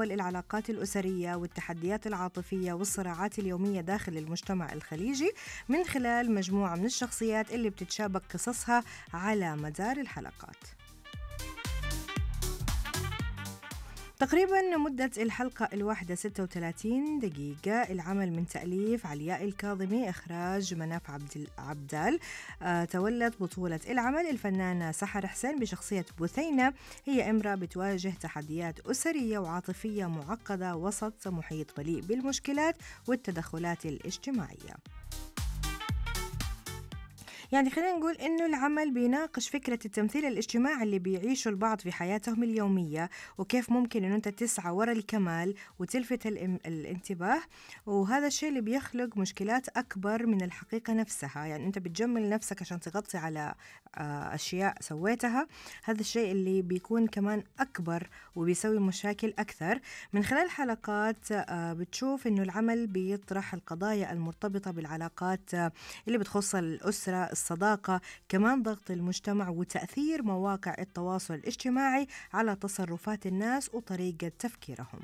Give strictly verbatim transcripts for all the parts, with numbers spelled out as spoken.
تتناول العلاقات الأسرية والتحديات العاطفية والصراعات اليومية داخل المجتمع الخليجي من خلال مجموعة من الشخصيات اللي بتتشابك قصصها على مدار الحلقات. تقريبا مدة الحلقة الواحدة ستة وثلاثين دقيقة. العمل من تأليف علياء الكاظمي، إخراج مناف عبد عبدال. آه، تولت بطولة العمل الفنانة سحر حسين بشخصية بثينة، هي امرأة بتواجه تحديات أسرية وعاطفية معقدة وسط محيط مليء بالمشكلات والتدخلات الاجتماعية. يعني خلينا نقول إنه العمل بيناقش فكرة التمثيل الاجتماعي اللي بيعيشه البعض في حياتهم اليومية، وكيف ممكن إنه أنت تسعى وراء الكمال وتلفت الانتباه، وهذا الشيء اللي بيخلق مشكلات أكبر من الحقيقة نفسها. يعني أنت بتجمل نفسك عشان تغطي على أشياء سويتها، هذا الشيء اللي بيكون كمان أكبر وبيسوي مشاكل أكثر. من خلال حلقات بتشوف إنه العمل بيطرح القضايا المرتبطة بالعلاقات اللي بتخص الأسرة، الصداقة، كمان ضغط المجتمع وتأثير مواقع التواصل الاجتماعي على تصرفات الناس وطريقة تفكيرهم.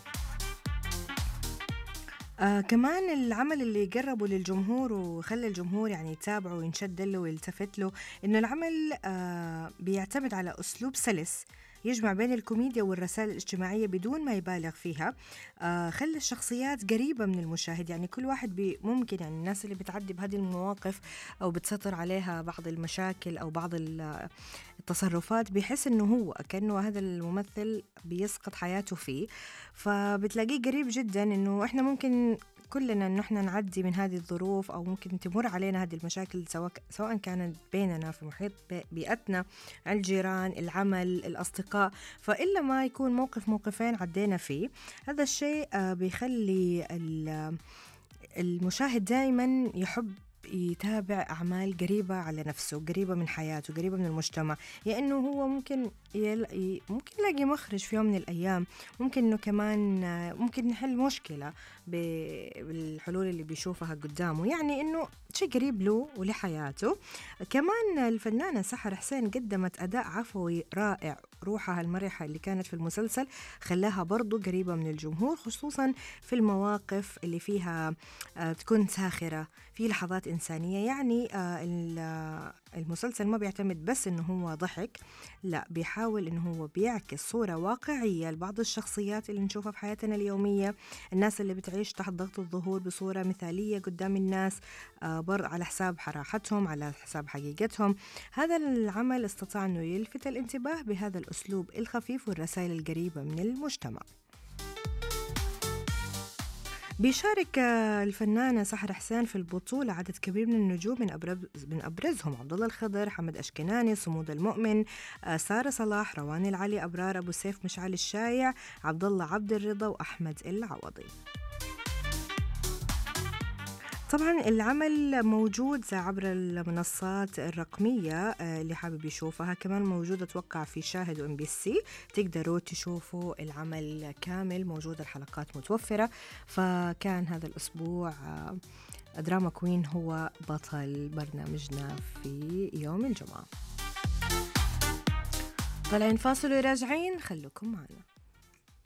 آه كمان العمل اللي قربه للجمهور وخلى الجمهور يعني يتابعه وينشد له ويلتفت له، إنه العمل آه بيعتمد على أسلوب سلس يجمع بين الكوميديا والرسائل الاجتماعية بدون ما يبالغ فيها. آه خلى الشخصيات قريبة من المشاهد، يعني كل واحد بي ممكن يعني الناس اللي بتعدي بهذه المواقف أو بتسطر عليها بعض المشاكل أو بعض التصرفات بيحس إنه هو كأنه هذا الممثل بيسقط حياته فيه، فبتلاقيه قريب جدا. إنه إحنا ممكن كلنا إنه إحنا نعدي من هذه الظروف أو ممكن تمر علينا هذه المشاكل، سواء سواء كانت بيننا في محيط بيئتنا، الجيران، العمل، الأصدقاء، فإلا ما يكون موقف موقفين عدينا فيه. هذا الشيء بيخلي المشاهد دائما يحب يتابع أعمال قريبة على نفسه، قريبة من حياته، قريبة من المجتمع، لأنه يعني هو ممكن يل... ممكن يلاقي مخرج في يوم من الأيام، ممكن إنه كمان ممكن نحل مشكلة بالحلول اللي بيشوفها قدامه، يعني إنه شيء قريب له ولحياته. كمان الفنانة سحر حسين قدمت أداء عفوي رائع، روحها المرحة اللي كانت في المسلسل خلاها برضو قريبة من الجمهور، خصوصا في المواقف اللي فيها تكون ساخرة، في لحظات إنسانية. يعني المسلسل ما بيعتمد بس إنه هو ضحك، لا، بيحاول إنه هو بيعكس صورة واقعية لبعض الشخصيات اللي نشوفها في حياتنا اليومية، الناس اللي بتعيش تحت ضغط الظهور بصورة مثالية قدام الناس، بر على حساب راحتهم، على حساب حقيقتهم. هذا العمل استطاع إنه يلفت الانتباه بهذا الأسلوب الخفيف والرسائل القريبة من المجتمع. بيشارك الفنانة سحر حسين في البطولة عدد كبير من النجوم، من أبرز من أبرزهم عبد الله الخضر، حمد أشكناني، صمود المؤمن، سارة صلاح، روان العلي، أبرار أبو سيف، مشعل الشايع، عبد الله عبد الرضا، وأحمد العوضي. طبعا العمل موجود عبر المنصات الرقمية اللي حابب يشوفها، كمان موجود أتوقع في شاهد وإم بي سي، تقدروا تشوفوا العمل كامل، موجود الحلقات متوفرة. فكان هذا الأسبوع دراما كوين هو بطل برنامجنا في يوم الجمعة. طالعين فاصل وراجعين، خلوكم معنا.